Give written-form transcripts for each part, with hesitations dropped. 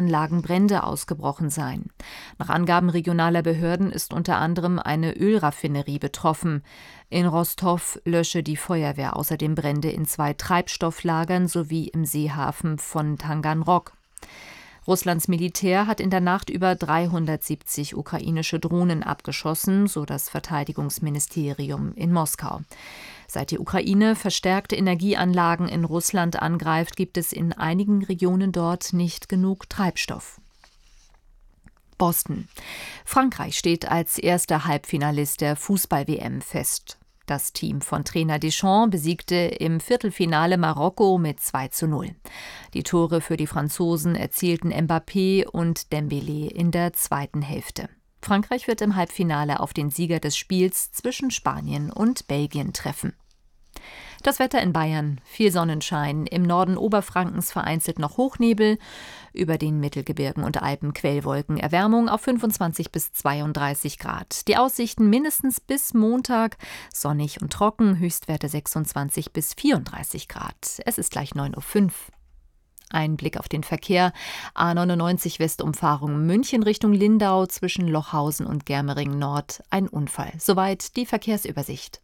Anlagen Brände ausgebrochen seien. Nach Angaben regionaler Behörden ist unter anderem eine Ölraffinerie betroffen. In Rostow lösche die Feuerwehr außerdem Brände in 2 Treibstofflagern sowie im Seehafen von Taganrog. Russlands Militär hat in der Nacht über 370 ukrainische Drohnen abgeschossen, so das Verteidigungsministerium in Moskau. Seit die Ukraine verstärkte Energieanlagen in Russland angreift, gibt es in einigen Regionen dort nicht genug Treibstoff. Boston. Frankreich steht als erster Halbfinalist der Fußball-WM fest. Das Team von Trainer Deschamps besiegte im Viertelfinale Marokko mit 2:0. Die Tore für die Franzosen erzielten Mbappé und Dembélé in der zweiten Hälfte. Frankreich wird im Halbfinale auf den Sieger des Spiels zwischen Spanien und Belgien treffen. Das Wetter in Bayern: viel Sonnenschein, im Norden Oberfrankens vereinzelt noch Hochnebel, über den Mittelgebirgen und Alpen Quellwolken, Erwärmung auf 25 bis 32 Grad. Die Aussichten mindestens bis Montag, sonnig und trocken, Höchstwerte 26 bis 34 Grad. Es ist gleich 9:05 Uhr. Ein Blick auf den Verkehr: A99 Westumfahrung München Richtung Lindau zwischen Lochhausen und Germering Nord ein Unfall. Soweit die Verkehrsübersicht.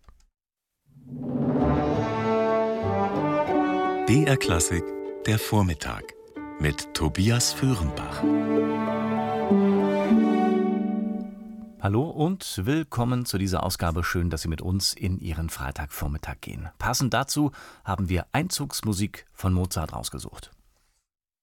BR Klassik, der Vormittag mit Tobias Föhrenbach. Hallo und willkommen zu dieser Ausgabe. Schön, dass Sie mit uns in Ihren Freitagvormittag gehen. Passend dazu haben wir Einzugsmusik von Mozart rausgesucht.